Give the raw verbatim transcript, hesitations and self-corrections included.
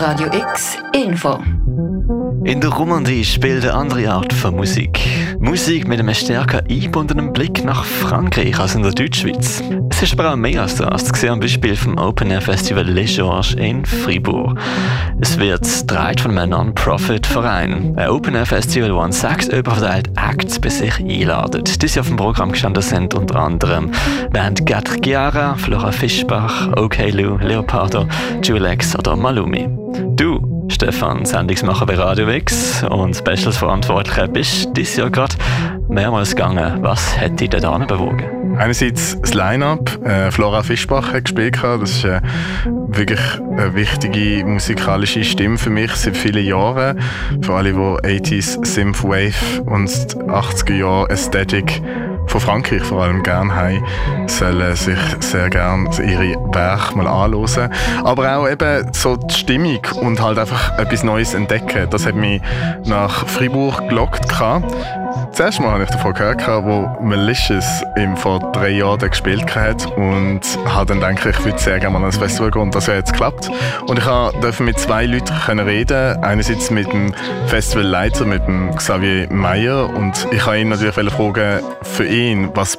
Radio X Info. In der Romandie spielt eine andere Art von Musik. Musik mit einem stärker eingebundenen Blick nach Frankreich als in der Deutschschweiz. Es ist aber auch mehr als das. Das sehen am Beispiel vom Open Air Festival Les Georges in Fribourg. Es wird getragen von einem Non-Profit-Verein. Ein Open Air Festival, das an sechs überverteilte Acts bei sich einladet. Dieses Jahr auf dem Programm gestanden sind unter anderem Band Quatre Chiara, Flora Fischbach, OK Lou, Leopardo, Julex oder Malumi. Du, Stefan, Sendungsmacher bei Radio X und Specials Verantwortlicher, bist dieses Jahr gerade mehrmals gegangen. Was hat dich da bewogen? Einerseits das Line-Up. Äh, Flora Fischbach hat gespielt. Das ist äh, wirklich eine wichtige musikalische Stimme für mich seit vielen Jahren. Für alle, die achtziger Synthwave und achtziger Jahre Ästhetik von Frankreich vor allem gerne haben, sollen sich sehr gerne ihre Werke mal anhören. Aber auch eben so die Stimmung und halt einfach etwas Neues entdecken. Das hat mich nach Fribourg gelockt. Zuerst mal habe ich davon gehört, wo Malicious im vor drei Jahren gespielt hat und habe dann gedacht, ich würde sehr gerne mal an das Festival gehen und das hat jetzt geklappt. Und ich durfte mit zwei Leuten reden. Einerseits mit dem Festivalleiter, mit dem Xavier Meyer, und ich habe ihn natürlich fragen, für ihn, was